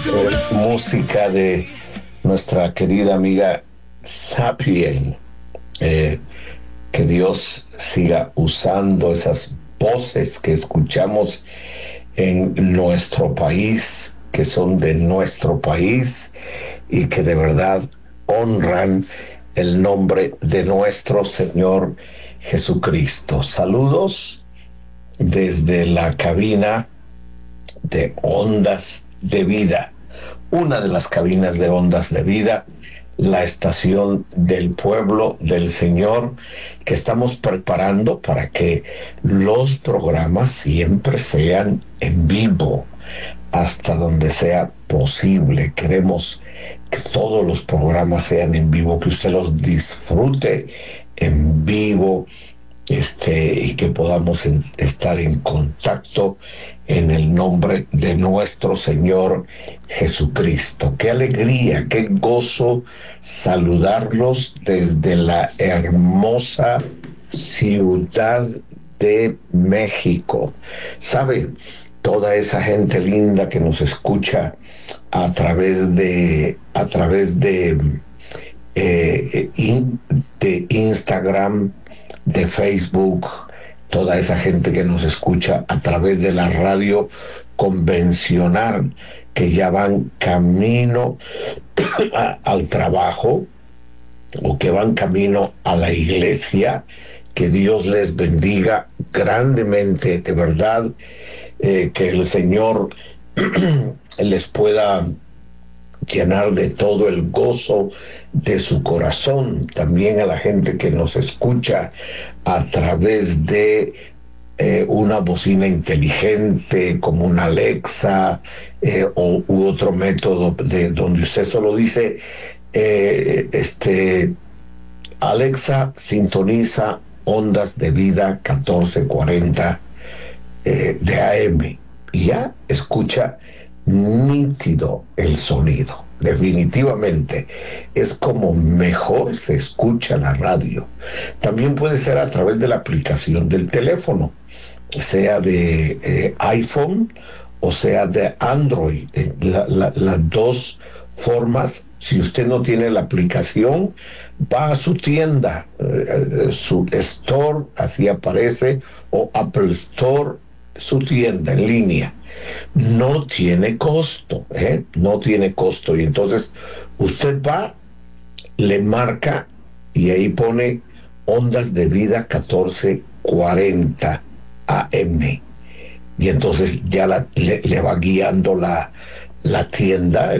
Música de nuestra querida amiga Sapien. Eh, que Dios siga usando esas voces que escuchamos en nuestro país, que son de nuestro país y que de verdad honran el nombre de nuestro Señor Jesucristo. Saludos desde la cabina de Ondas de Vida, una de las cabinas de Ondas de Vida, la estación del pueblo del Señor, que estamos preparando para que los programas siempre sean en vivo, hasta donde sea posible. Queremos que todos los programas sean en vivo, que usted los disfrute en vivo, y que podamos estar en contacto en el nombre de nuestro Señor Jesucristo. Qué alegría, qué gozo saludarlos desde la hermosa ciudad de México. ¿Sabe? Toda esa gente linda que nos escucha de Instagram, de Facebook, toda esa gente que nos escucha a través de la radio convencional, que ya van camino al trabajo o que van camino a la iglesia. Que Dios les bendiga grandemente, de verdad, que el Señor les pueda llenar de todo el gozo de su corazón. También a la gente que nos escucha a través de una bocina inteligente como una Alexa, u otro método de donde usted solo dice, Alexa, sintoniza Ondas de Vida 1440 de AM, y ya escucha nítido el sonido. Definitivamente es como mejor se escucha la radio. También puede ser a través de la aplicación del teléfono, sea de iPhone o sea de Android. Las dos formas. Si usted no tiene la aplicación, va a su tienda, su store, así aparece, o Apple Store, su tienda en línea. No tiene costo, no tiene costo. Y entonces usted va, le marca y ahí pone Ondas de Vida 1440 AM. Y entonces ya le va guiando la tienda,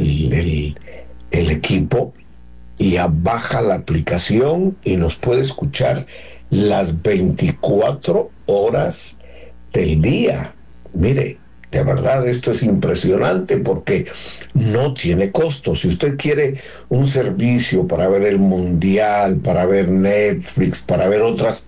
el equipo, y ya baja la aplicación y nos puede escuchar las 24 horas del día. Mire, de verdad esto es impresionante porque no tiene costo. Si usted quiere un servicio para ver el mundial, para ver Netflix, para ver otras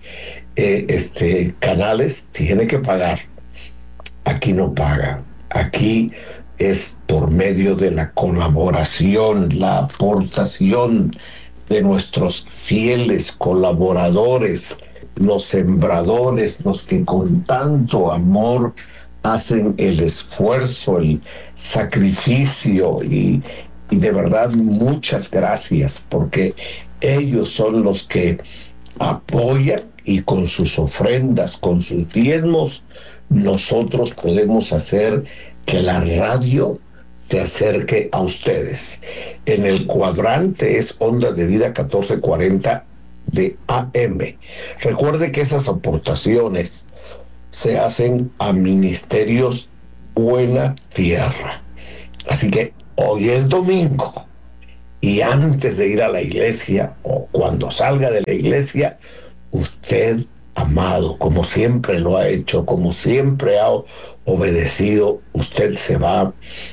canales, tiene que pagar. Aquí no paga. Aquí es por medio de la colaboración, la aportación de nuestros fieles colaboradores, los sembradores, los que con tanto amor hacen el esfuerzo, el sacrificio, y de verdad muchas gracias, porque ellos son los que apoyan, y con sus ofrendas, con sus diezmos, nosotros podemos hacer que la radio se acerque a ustedes. En el cuadrante es Ondas de Vida 1440 de AM. Recuerde que esas aportaciones se hacen a Ministerios Buena Tierra. Así que hoy es domingo, y antes de ir a la iglesia o cuando salga de la iglesia, usted, amado, como siempre lo ha hecho, como siempre ha obedecido, usted se va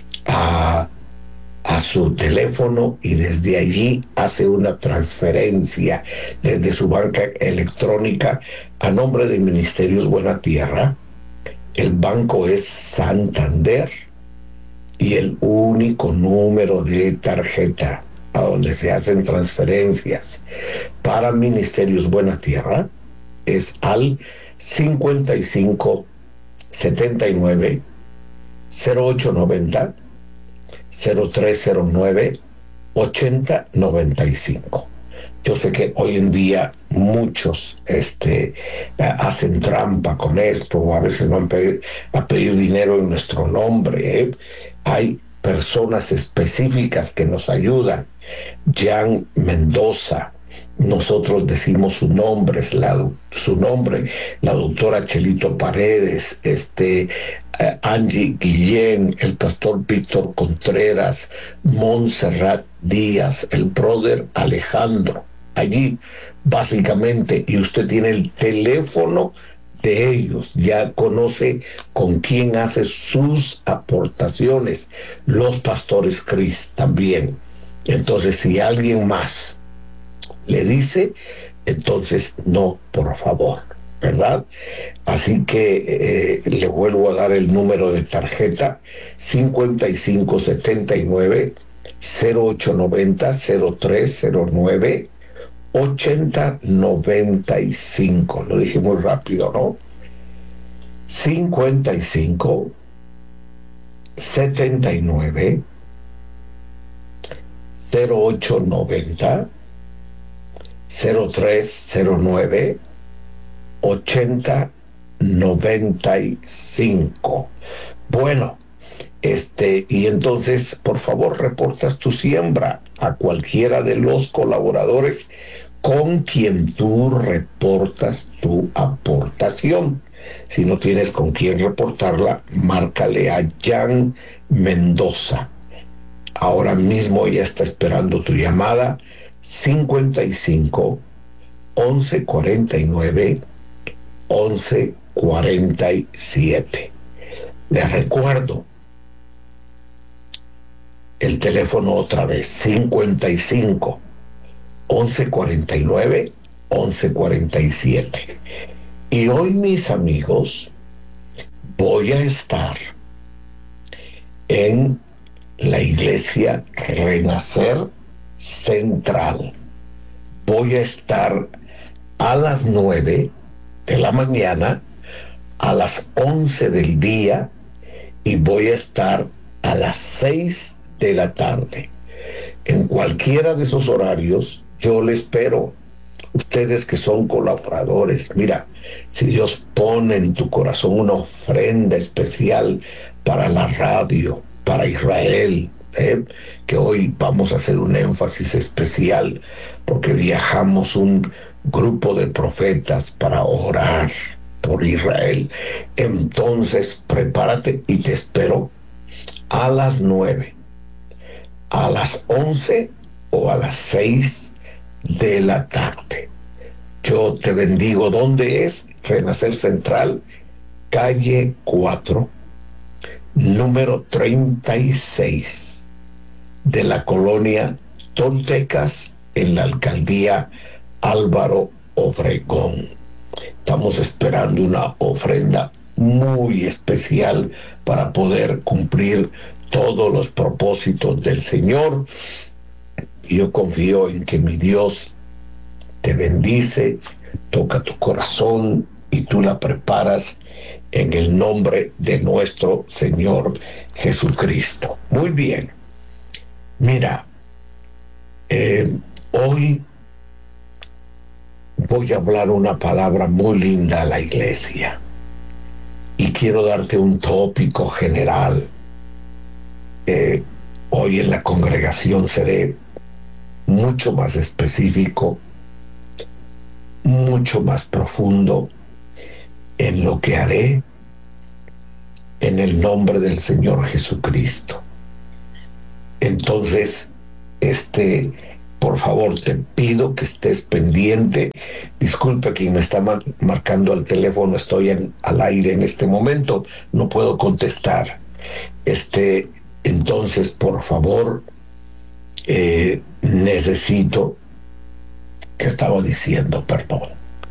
a su teléfono y desde allí hace una transferencia desde su banca electrónica a nombre de Ministerios Buena Tierra. El banco es Santander y el único número de tarjeta a donde se hacen transferencias para Ministerios Buena Tierra es al 55 79 0890 0309 8095. Yo sé que hoy en día muchos hacen trampa con esto, o a veces van a pedir dinero en nuestro nombre, ¿eh? Hay personas específicas que nos ayudan. Jan Mendoza, nosotros decimos su nombre, su nombre, la doctora Chelito Paredes, Angie Guillén, el pastor Víctor Contreras, Montserrat Díaz, el brother Alejandro. Allí, básicamente, y usted tiene el teléfono de ellos, ya conoce con quién hace sus aportaciones, los pastores Cris también. Entonces, si alguien más le dice, entonces no, por favor, ¿verdad? Así que le vuelvo a dar el número de tarjeta: 5579 0890 0309 8095. Lo dije muy rápido, ¿no? 55 79 0890 0309 8095. Bueno, y entonces, por favor, reportas tu siembra a cualquiera de los colaboradores con quien tú reportas tu aportación. Si no tienes con quién reportarla, márcale a Jan Mendoza. Ahora mismo ella está esperando tu llamada. 55 11 49 11 47. Les recuerdo el teléfono otra vez: 55 11 49 11 47. Y hoy, mis amigos, voy a estar en la iglesia Renacer Central. Voy a estar a las 9 de la mañana, a las 11 del día, y voy a estar a las 6 de la tarde. En cualquiera de esos horarios, yo le espero. Ustedes que son colaboradores, mira, si Dios pone en tu corazón una ofrenda especial para la radio, para Israel, que hoy vamos a hacer un énfasis especial porque viajamos un grupo de profetas para orar por Israel. Entonces, prepárate y te espero a las 9, a las 11 o a las 6 de la tarde. Yo te bendigo. ¿Dónde es? Renacer Central, calle 4, número 36, de la colonia Toltecas, en la alcaldía Álvaro Obregón. Estamos esperando una ofrenda muy especial para poder cumplir todos los propósitos del Señor. Y yo confío en que mi Dios te bendice, toca tu corazón y tú la preparas en el nombre de nuestro Señor Jesucristo. Muy bien. Mira, hoy voy a hablar una palabra muy linda a la iglesia y quiero darte un tópico general. Hoy en la congregación seré mucho más específico, mucho más profundo en lo que haré en el nombre del Señor Jesucristo. Entonces, por favor, te pido que estés pendiente. Disculpe quien me está marcando al teléfono, estoy al aire en este momento, no puedo contestar. Entonces, por favor, necesito, que estaba diciendo, perdón.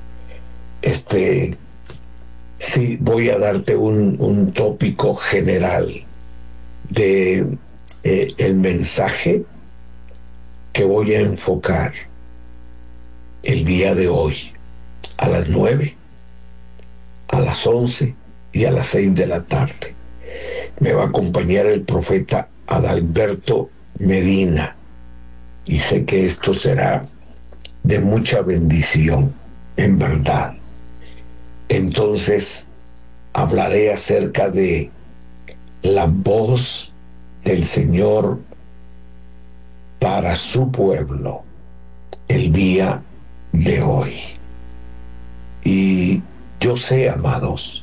Sí, voy a darte un tópico general de el mensaje que voy a enfocar el día de hoy a las 9, a las 11 y a las 6 de la tarde. Me va a acompañar el profeta Adalberto Medina, y sé que esto será de mucha bendición, en verdad. Entonces, hablaré acerca de la voz del Señor para su pueblo el día de hoy. Y yo sé, amados,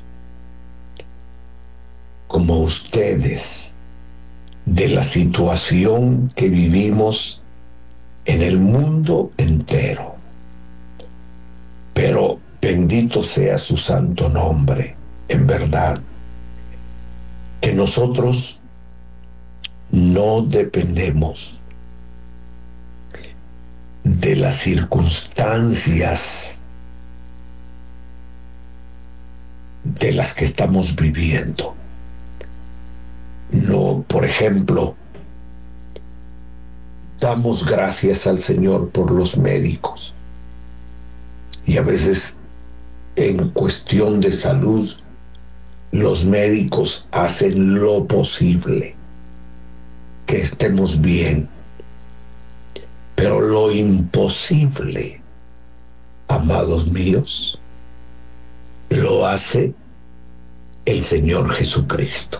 como ustedes, de la situación que vivimos en el mundo entero. Pero bendito sea su santo nombre, en verdad, que nosotros no dependemos de las circunstancias de las que estamos viviendo. No, por ejemplo, damos gracias al Señor por los médicos. Y a veces, en cuestión de salud, los médicos hacen lo posible que estemos bien. Pero lo imposible, amados míos, lo hace el Señor Jesucristo.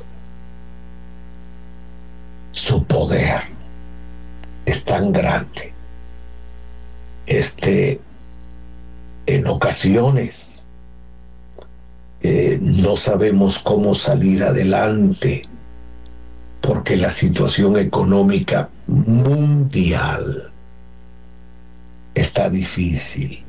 Su poder es tan grande. En ocasiones no sabemos cómo salir adelante porque la situación económica mundial está difícil.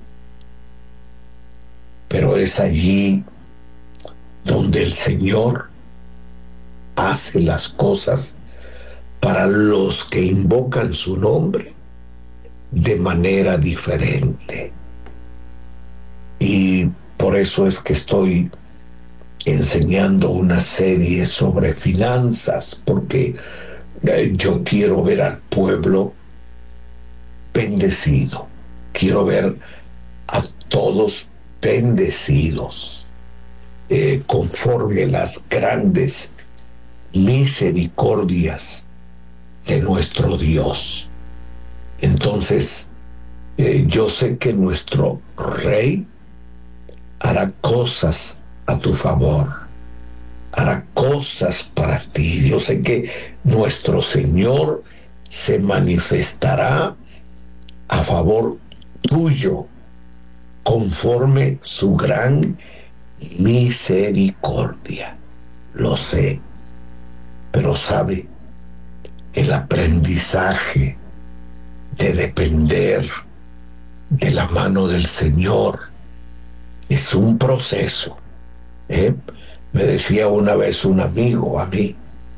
Pero es allí donde el Señor hace las cosas para los que invocan su nombre de manera diferente. Y por eso es que estoy enseñando una serie sobre finanzas, porque yo quiero ver al pueblo bendecido. Quiero ver a todos bendecidos, conforme las grandes misericordias de nuestro Dios. Entonces, yo sé que nuestro Rey hará cosas a tu favor, hará cosas para ti. Yo sé que nuestro Señor se manifestará a favor tuyo conforme su gran misericordia. Lo sé, pero sabe, el aprendizaje de depender de la mano del Señor es un proceso. Me decía una vez un amigo a mí,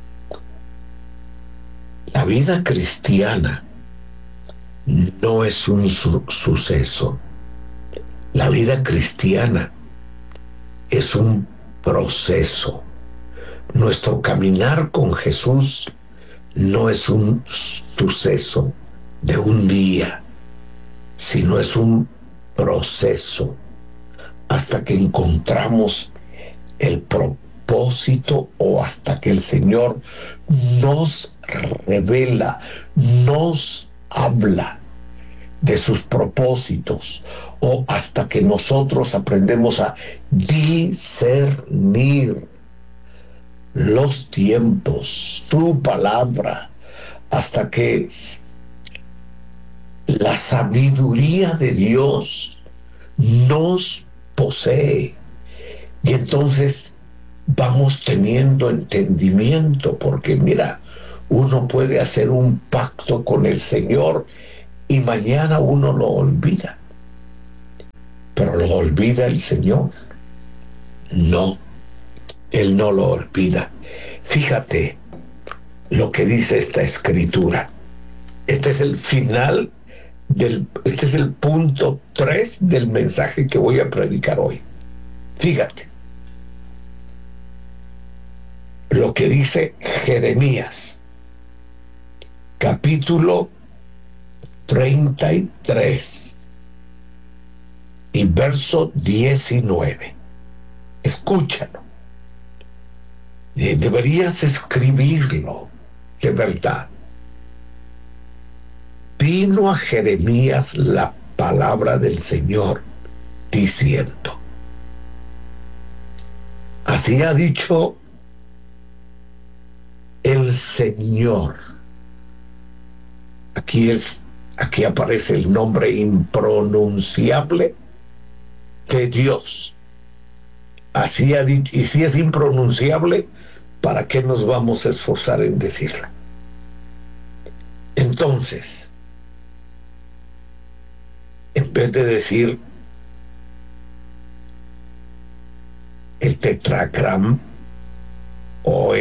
la vida cristiana no es un suceso. La vida cristiana es un proceso. Nuestro caminar con Jesús no es un suceso de un día, sino es un proceso hasta que encontramos el propósito o hasta que el Señor nos revela, nos habla de sus propósitos, o hasta que nosotros aprendemos a discernir los tiempos, su palabra, hasta que la sabiduría de Dios nos posee. Y entonces vamos teniendo entendimiento, porque mira, uno puede hacer un pacto con el Señor y mañana uno lo olvida. Pero lo olvida el Señor. No, Él no lo olvida. Fíjate lo que dice esta escritura. Este es el final este es el punto 3 del mensaje que voy a predicar hoy. Fíjate lo que dice Jeremías, capítulo 33 y verso 19. Escúchalo. Deberías escribirlo de verdad, vino a Jeremías la palabra del Señor diciendo, así ha dicho el Señor. Aquí aparece el nombre impronunciable de Dios. Así ha dicho, y si es impronunciable, ¿para qué nos vamos a esforzar en decirla? Entonces, en vez de decir el tetragram o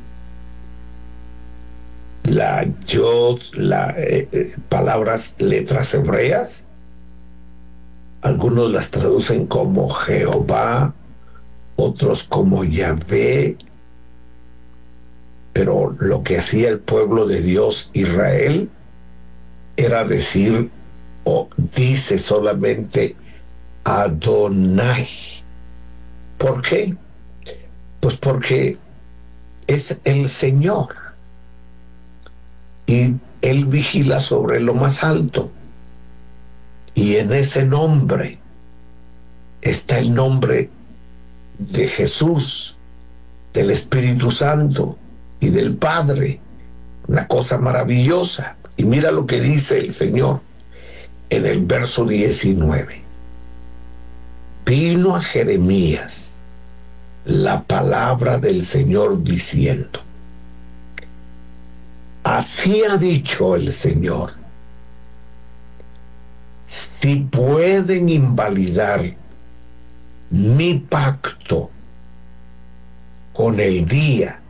palabras, letras hebreas, algunos las traducen como Jehová, otros como Yahvé, pero lo que hacía el pueblo de Dios, Israel, era decir o dice solamente Adonai. ¿Por qué? Pues porque es el Señor y Él vigila sobre lo más alto, y en ese nombre está el nombre de Jesús, del Espíritu Santo y del Padre. Una cosa maravillosa. Y mira lo que dice el Señor en el verso 19. Vino a Jeremías la palabra del Señor diciendo, así ha dicho el Señor, si pueden invalidar mi pacto con el día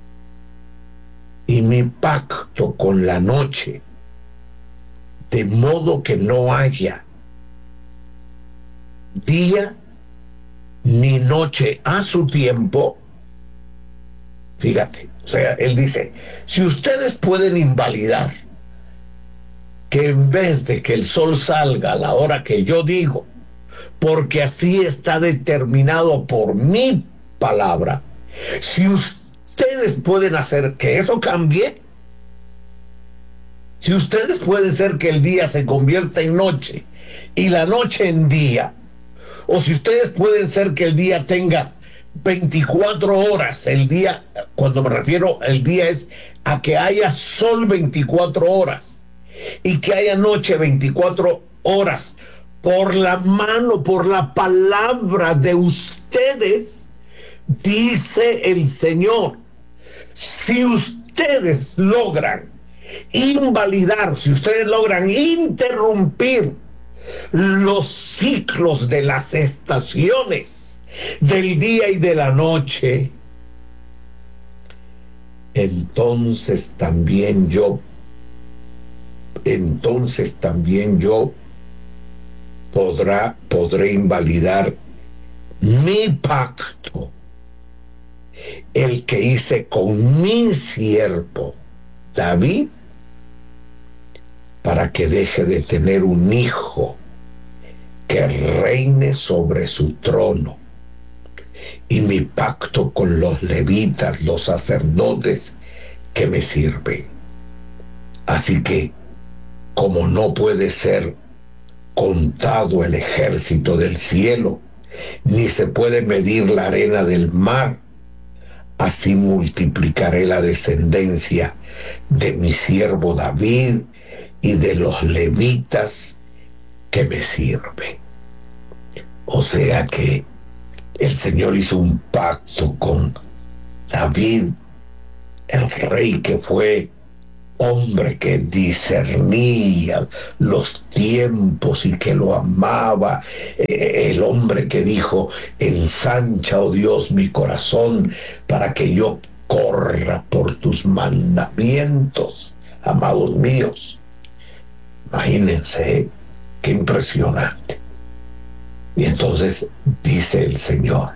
y mi pacto con la noche, de modo que no haya día ni noche a su tiempo. Fíjate, o sea, él dice, si ustedes pueden invalidar que en vez de que el sol salga a la hora que yo digo, porque así está determinado por mi palabra, si ustedes pueden hacer que eso cambie, si ustedes pueden hacer que el día se convierta en noche y la noche en día, o si ustedes pueden hacer que el día tenga 24 horas, el día, cuando me refiero al día es a que haya sol 24 horas y que haya noche 24 horas, por la mano, por la palabra de ustedes, dice el Señor, si ustedes logran invalidar, si ustedes logran interrumpir los ciclos de las estaciones del día y de la noche, entonces también yo podré invalidar mi pacto, el que hice con mi siervo David, para que deje de tener un hijo que reine sobre su trono, y mi pacto con los levitas, los sacerdotes que me sirven. Así que, como no puede ser contado el ejército del cielo, ni se puede medir la arena del mar, así multiplicaré la descendencia de mi siervo David y de los levitas que me sirven. O sea que el Señor hizo un pacto con David, el rey que fue hombre que discernía los tiempos y que lo amaba, el hombre que dijo, ensancha, oh Dios, mi corazón para que yo corra por tus mandamientos, amados míos. Imagínense, qué impresionante. Y entonces dice el Señor,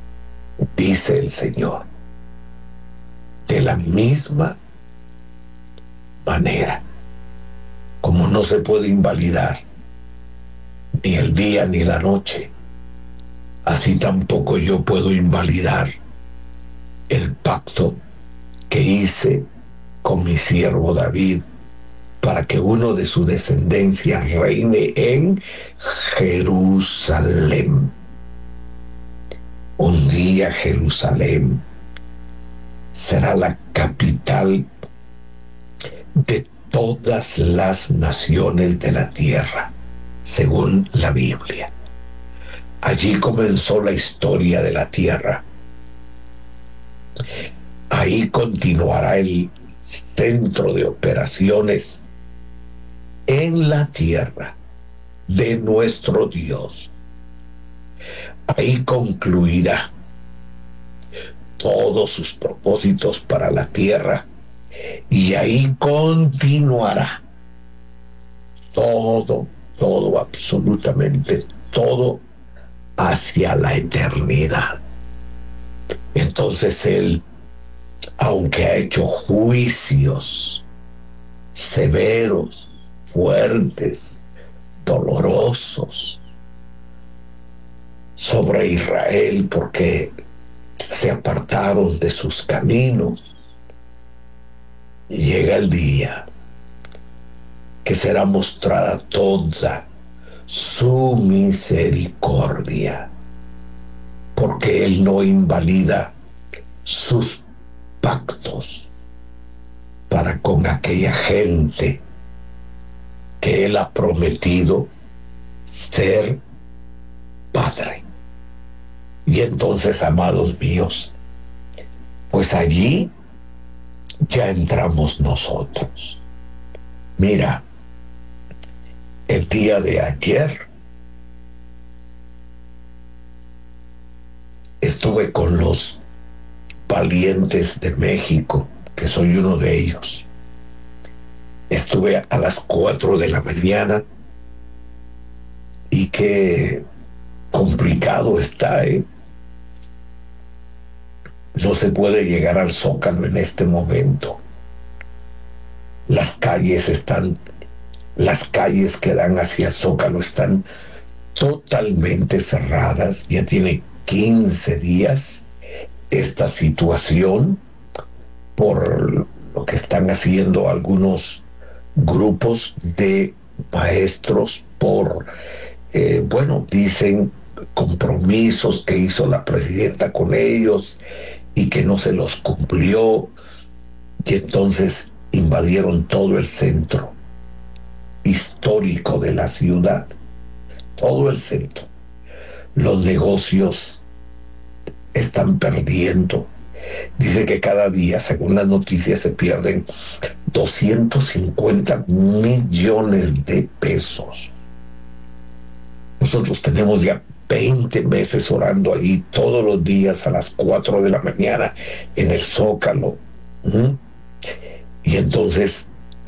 de la misma manera, como no se puede invalidar ni el día ni la noche, así tampoco yo puedo invalidar el pacto que hice con mi siervo David, para que uno de su descendencia reine en Jerusalén. Un día Jerusalén será la capital de todas las naciones de la tierra, según la Biblia. Allí comenzó la historia de la tierra. Ahí continuará el centro de operaciones en la tierra de nuestro Dios. Ahí concluirá todos sus propósitos para la tierra y ahí continuará todo, absolutamente todo hacia la eternidad. Entonces Él, aunque ha hecho juicios severos, fuertes, dolorosos sobre Israel porque se apartaron de sus caminos, llega el día que será mostrada toda su misericordia, porque Él no invalida sus pactos para con aquella gente que Él ha prometido ser Padre. Y entonces, amados míos, pues allí ya entramos nosotros. Mira, el día de ayer estuve con los valientes de México, que soy uno de ellos. Estuve a las 4 de la mañana y qué complicado está, ¿eh? No se puede llegar al Zócalo en este momento. Las calles que dan hacia el Zócalo están totalmente cerradas. Ya tiene 15 días esta situación por lo que están haciendo algunos grupos de maestros por, dicen compromisos que hizo la presidenta con ellos y que no se los cumplió, y entonces invadieron todo el centro histórico de la ciudad, todo el centro. Los negocios están perdiendo. Dice que cada día, según las noticias, se pierden 250 millones de pesos. Nosotros tenemos ya 20 meses orando ahí todos los días a las 4 de la mañana en el Zócalo. Y entonces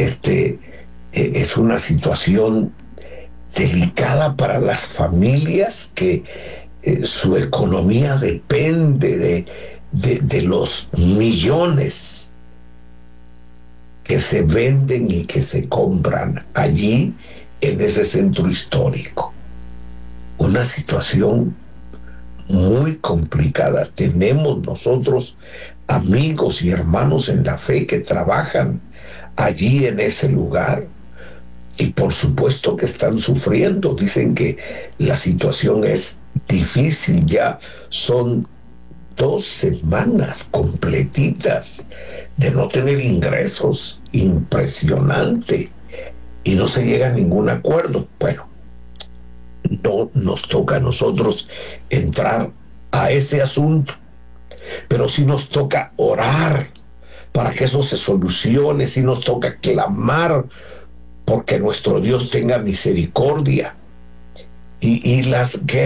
es una situación delicada para las familias que su economía depende de los millones que se venden y que se compran allí en ese centro histórico. Una situación muy complicada. Tenemos nosotros amigos y hermanos en la fe que trabajan allí en ese lugar y por supuesto que están sufriendo. Dicen que la situación es difícil. Ya son 2 semanas completitas de no tener ingresos. Impresionante. Y no se llega a ningún acuerdo. Bueno, no nos toca a nosotros entrar a ese asunto, pero sí nos toca orar para que eso se solucione, sí nos toca clamar porque nuestro Dios tenga misericordia y las guerras